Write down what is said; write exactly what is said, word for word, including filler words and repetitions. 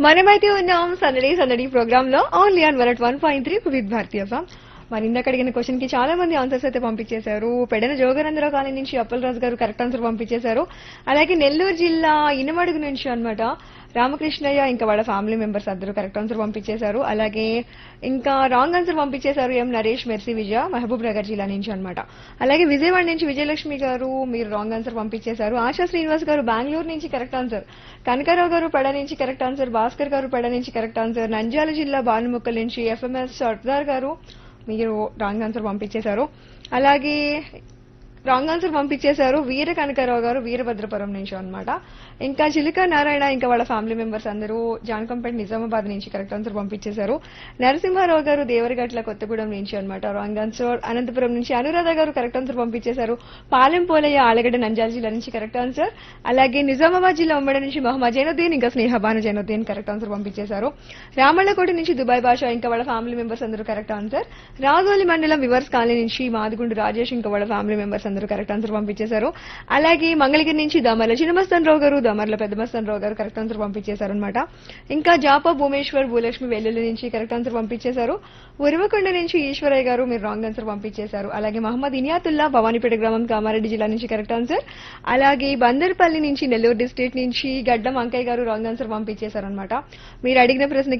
మనమైతే ఉన్నాం సందడి సందడి ప్రోగ్రామ్ లో only on one one point three with Bharatiya form. మరి ఇందాక అడిగిన క్వశ్చన్ కి చాలా మంది ఆన్సర్స్ అయితే పంపించేశారు. పెడన జోగనందరావు కాలనీ నుంచి అప్పలరాజు గారు కరెక్ట్ ఆన్సర్ పంపించేశారు. అలాగే నెల్లూరు జిల్లా ఇనమడుగు నుంచి అన్నమాట రామకృష్ణయ్య ఇంకా వాళ్ళ ఫ్యామిలీ మెంబర్స్ అందరూ కరెక్ట్ ఆన్సర్ పంపించేశారు. అలాగే ఇంకా రాంగ్ ఆన్సర్ పంపించేశారు ఎం నరేష్ మెర్సీ విజయ మహబూబ్ నగర్ జిల్లా నుంచి అన్నమాట. అలాగే విజయవాడ నుంచి విజయలక్ష్మి గారు మీరు రాంగ్ ఆన్సర్ పంపించేశారు. ఆశా శ్రీనివాస్ గారు బెంగళూరు నుంచి కరెక్ట్ ఆన్సర్. కనకారావు గారు పెడ నుంచి కరెక్ట్ ఆన్సర్. భాస్కర్ గారు పెడ నుంచి కరెక్ట్ ఆన్సర్. నంద్యాల జిల్లా బానుముక్కల నుంచి ఎఫ్ఎంఎస్ సర్దార్ గారు మీరు రాంగ్ ఆన్సర్ పంపించేశారు. అలాగే రాంగ్ ఆన్సర్ పంపించేశారు వీర కనకారావు గారు వీరభద్రపురం నుంచి అన్నమాట. ఇంకా చిలుక నారాయణ ఇంకా వాళ్ళ ఫ్యామిలీ మెంబర్స్ అందరూ జాన్కంపేట నిజామాబాద్ నుంచి కరెక్ట్ ఆన్సర్ పంపించేశారు. నరసింహారావు గారు దేవరగట్ల కొత్తగూడెం నుంచి అన్నమాట రాంగ్ ఆన్సర్. అనంతపురం నుంచి అనురాధ గారు కరెక్ట్ ఆన్సర్ పంపించేశారు. పాలెం పోలయ్య ఆలగడ్డ నంద్యాల జిల్లా నుంచి కరెక్ట్ ఆన్సర్. అలాగే నిజామాబాద్ జిల్లా ఉమ్మడి నుంచి మహమ్మద్ జైనుద్దీన్ ఇంకా స్నేహబాను జైనుద్దీన్ కరెక్ట్ ఆన్సర్ పంపించేశారు. రామళ్ళకోట నుంచి దుబాయ్ భాష ఇంకా వాళ్ళ ఫ్యామిలీ మెంబర్స్ అందరూ కరెక్ట్ ఆన్సర్. రాగోలి మండలం వివర్స్ కాలనీ నుంచి మాదిగుండు రాజేష్ ఇంకా వాళ్ళ ఫ్యామిలీ మెంబర్స్ అందరూ కరెక్ట్ ఆన్సర్ పంపించేశారు. అలాగే మంగళగిరి నుంచి దమర్ల చిన్నమస్తాన్ రావు గారు దమర్ల పెద్దమస్తాన్ రావు గారు కరెక్ట్ ఆన్సర్ పంపించేశారు అనమాట. ఇంకా జాపా భూమేశ్వర్ భూలక్ష్మి వెల్లుల్లి నుంచి కరెక్ట్ ఆన్సర్ పంపించేశారు. ఉరవకొండ నుంచి ఈశ్వరయ్య గారు మీరు రాంగ్ ఆన్సర్ పంపించేశారు. అలాగే మహమ్మద్ ఇనియాతుల్లా భవానీపేట గ్రామం కామారెడ్డి జిల్లా నుంచి కరెక్ట్ ఆన్సర్. అలాగే బందర్పల్లి నుంచి నెల్లూరు డిస్ట్రిక్ట్ నుంచి గడ్డం అంకయ్య గారు రాంగ్ ఆన్సర్ పంపించేశారు అనమాట. మీరు అడిగిన ప్రశ్నకి